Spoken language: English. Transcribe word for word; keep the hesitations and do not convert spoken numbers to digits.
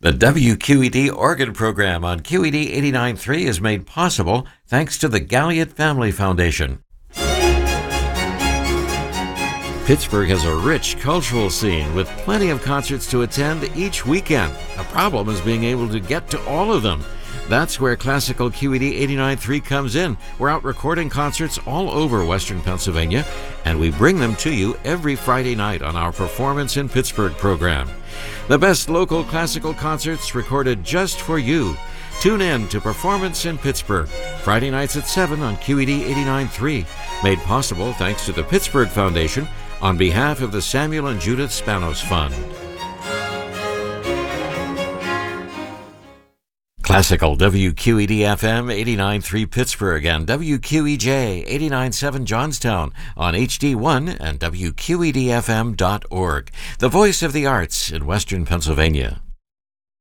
The W Q E D organ program on Q E D eighty-nine point three is made possible thanks to the Galliot Family Foundation. Pittsburgh has a rich cultural scene with plenty of concerts to attend each weekend. The problem is being able to get to all of them. That's where Classical Q E D eighty-nine point three comes in. We're out recording concerts all over Western Pennsylvania, and we bring them to you every Friday night on our Performance in Pittsburgh program. The best local classical concerts recorded just for you. Tune in to Performance in Pittsburgh, Friday nights at seven on Q E D eighty-nine point three. Made possible thanks to the Pittsburgh Foundation on behalf of the Samuel and Judith Spanos Fund. Classical W Q E D F M eighty-nine point three Pittsburgh and W Q E J eighty-nine point seven Johnstown on H D one and W Q E D F M dot org. The voice of the arts in Western Pennsylvania.